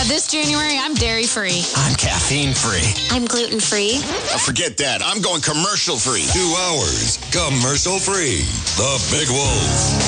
this January, I'm dairy-free. I'm caffeine-free. I'm gluten-free. Forget that. I'm going commercial-free. 2 hours commercial-free. The Big Wolf.